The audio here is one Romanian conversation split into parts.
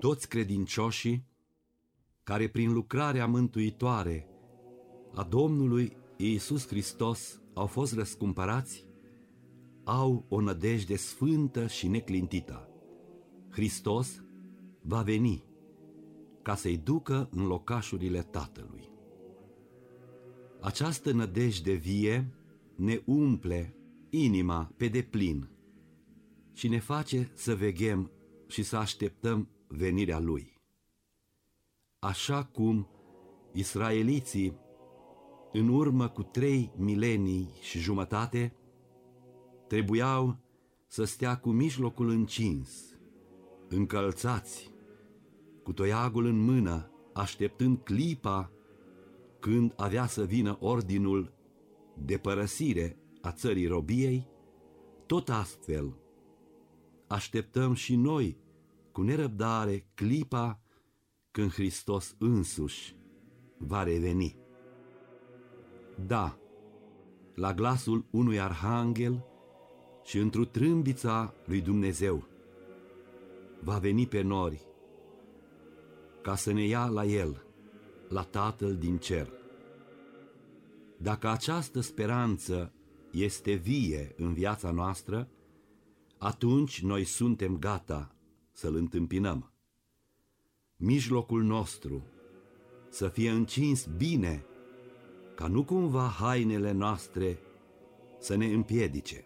toți credincioșii care prin lucrarea mântuitoare a Domnului Iisus Hristos au fost răscumpărați, au o nădejde sfântă și neclintită. Hristos va veni ca să-i ducă în locașurile Tatălui. Această nădejde vie ne umple inima pe deplin și ne face să veghem și să așteptăm venirea Lui. Așa cum israeliții, în urmă cu 3 milenii și jumătate, trebuiau să stea cu mijlocul încins, încălțați, cu toiagul în mână, așteptând clipa când avea să vină ordinul de părăsire a țării robiei, tot astfel așteptăm și noi cu nerăbdare clipa când Hristos însuși va reveni. Da, la glasul unui arhanghel și într-o trâmbița lui Dumnezeu va veni pe nori ca să ne ia la El, la Tatăl din cer. Dacă această speranță este vie în viața noastră, atunci noi suntem gata să-L întâmpinăm. Mijlocul nostru să fie încins bine, ca nu cumva hainele noastre să ne împiedice.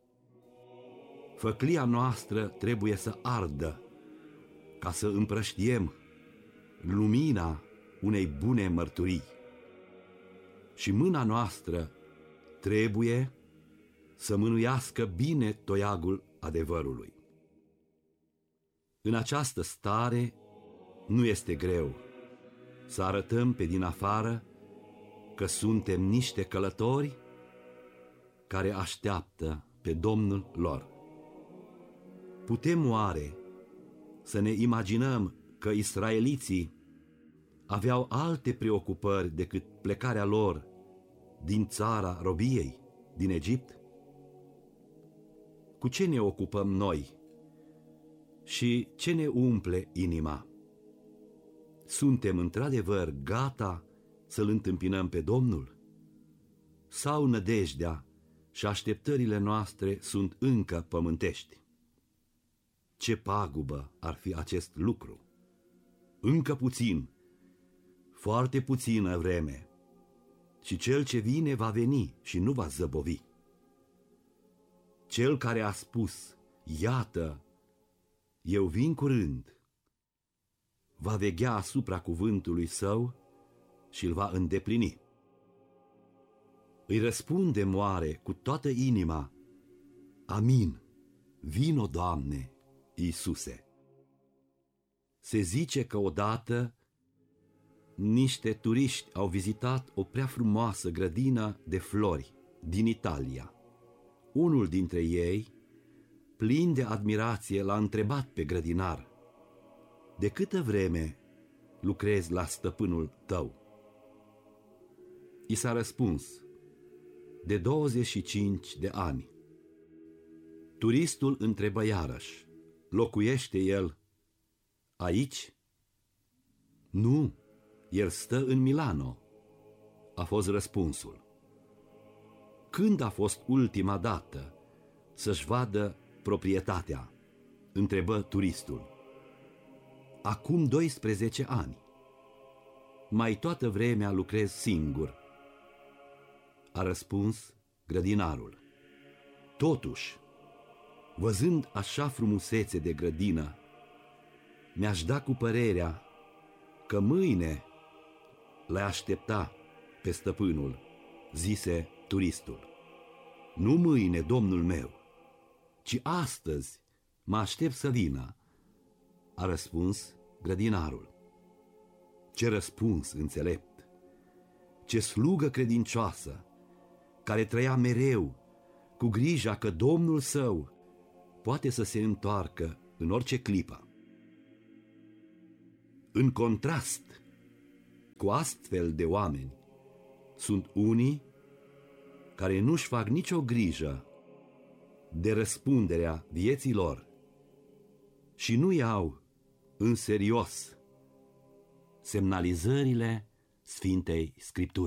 Făclia noastră trebuie să ardă, ca să împrăștiem lumina unei bune mărturii. Și mâna noastră trebuie să mânuiască bine toiagul adevărului. În această stare nu este greu să arătăm pe din afară că suntem niște călători care așteaptă pe Domnul lor. Putem oare să ne imaginăm că israeliții aveau alte preocupări decât plecarea lor din țara robiei, din Egipt? Cu ce ne ocupăm noi și ce ne umple inima? Suntem într-adevăr gata să-L întâmpinăm pe Domnul? Sau nădejdea și așteptările noastre sunt încă pământești? Ce pagubă ar fi acest lucru! Încă puțin, foarte puțină vreme, și Cel ce vine va veni și nu va zăbovi. Cel care a spus, iată, eu vin curând, va veghea asupra cuvântului Său și îl va îndeplini. Îi răspundem oare cu toată inima, amin, vino, Doamne, Iisuse. Se zice că odată niște turiști au vizitat o prea frumoasă grădină de flori din Italia. Unul dintre ei, plin de admirație, l-a întrebat pe grădinar, de câtă vreme lucrezi la stăpânul tău? I s-a răspuns, de 25 de ani. Turistul întrebă iarăși, locuiește el aici? Nu, el stă în Milano, a fost răspunsul. Când a fost ultima dată să-și vadă proprietatea? Întrebă turistul. Acum 12 ani. Mai toată vremea lucrez singur, a răspuns grădinarul. Totuși, văzând așa frumusețe de grădină, mi-aș da cu părerea că mâine l-ai aștepta pe stăpânul, zise turistul. Nu mâine, domnul meu, ci astăzi mă aștept să vină, a răspuns grădinarul. Ce răspuns înțelept! Ce slugă credincioasă, care trăia mereu cu grija că Domnul său poate să se întoarcă în orice clipă. În contrast cu astfel de oameni sunt unii care nu-și fac nicio grijă de răspunderea vieții lor și nu iau în serios semnalizările Sfintei Scripturi.